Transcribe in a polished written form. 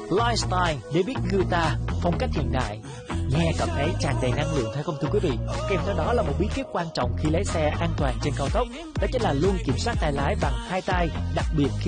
lifestyle để biết guitar, phong cách hiện đại. Nghe cảm thấy tràn đầy năng lượng phải không thưa quý vị? Kèm theo đó là một bí kíp quan trọng khi lái xe an toàn trên cao tốc, đó chính là luôn kiểm soát tay lái bằng hai tay, đặc biệt khi